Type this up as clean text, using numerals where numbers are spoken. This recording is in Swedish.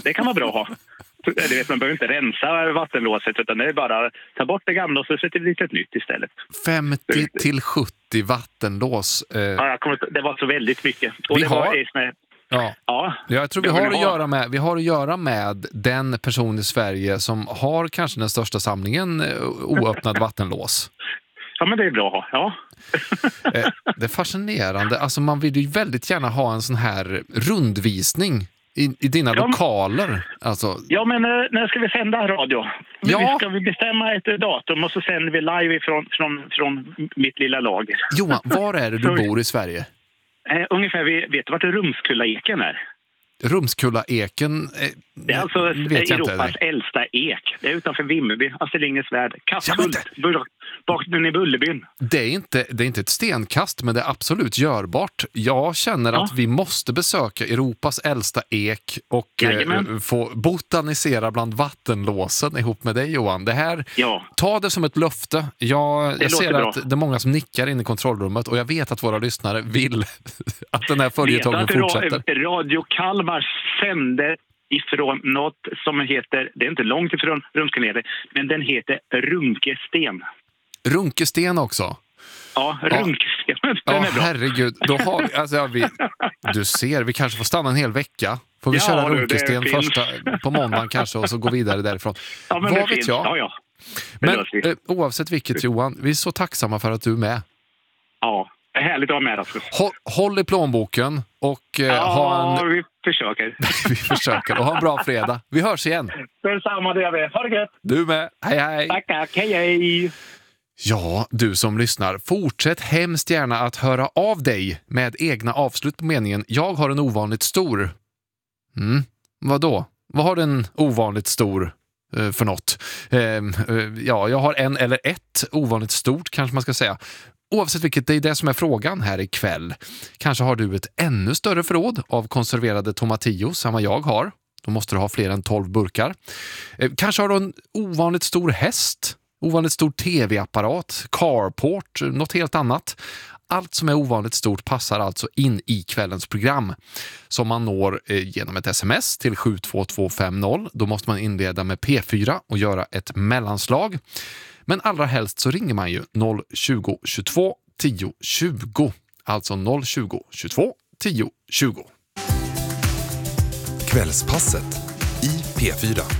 Det kan vara bra att ha. Du vet, man behöver inte rensa vattenlåset utan det är bara ta bort det gamla och så sätter vi dit ett nytt istället. 50 till 70 vattenlås. Ja, det var så väldigt mycket. Och Vi det har- var Ja, jag tror vi har att göra med den person i Sverige som har kanske den största samlingen oöppnad vattenlås. Ja, men det är bra att ha. Ja. Det är fascinerande. Alltså man vill ju väldigt gärna ha en sån här rundvisning i dina lokaler. Alltså. Ja, men när ska vi sända radio? Ja. Ska vi bestämma ett datum och så sänder vi live från mitt lilla lager. Johan, var är det du bor i Sverige? Ungefär, vet du vart Rumskulla-eken är? Rumskulla-eken Det är alltså Europas äldsta ek. Det är utanför Vimmerby, Astrid Lindgrens Värld. Kasthult, bakten i Bullerbyn. Det är inte ett stenkast, men det är absolut görbart. Jag känner att vi måste besöka Europas äldsta ek och få botanisera bland vattenlåsen ihop med dig, Johan. Det här, ta det som ett löfte. Jag ser att det är många som nickar in i kontrollrummet och jag vet att våra lyssnare vill att den här följetongen fortsätter. Radio Kalmar sände ifrån något som heter, det är inte långt ifrån Rumskulla, men den heter Runkesten. Runkesten också? Ja, Runkesten. Ja, herregud. Då har, du ser, vi kanske får stanna en hel vecka. Får vi köra Runkesten första på måndagen kanske och så gå vidare därifrån. Ja, men vad vet jag? Ja. Men oavsett vilket, Johan, vi är så tacksamma för att du är med. Ja, det är härligt att ha med oss. Håll i plånboken och vi försöker. Vi försöker och ha en bra fredag. Vi hörs igen. Detsamma, det gör vi. Ha det gött. Du med. Hej. Tack. Hej. Ja, du som lyssnar, fortsätt hemskt gärna att höra av dig med egna avslut på meningen. Jag har en ovanligt stor. Vadå? Vad har en ovanligt stor för något? Jag har en eller ett ovanligt stort kanske man ska säga. Oavsett vilket, det är det som är frågan här ikväll. Kanske har du ett ännu större förråd av konserverade tomatillos än vad jag har. Då måste du ha fler än 12 burkar. Kanske har du en ovanligt stor häst, ovanligt stor tv-apparat, carport, något helt annat. Allt som är ovanligt stort passar alltså in i kvällens program som man når genom ett sms till 72250. Då måste man inleda med P4 och göra ett mellanslag. Men allra helst så ringer man ju 020 22 10 20. Alltså 020 22 10 20. Kvällspasset i P4.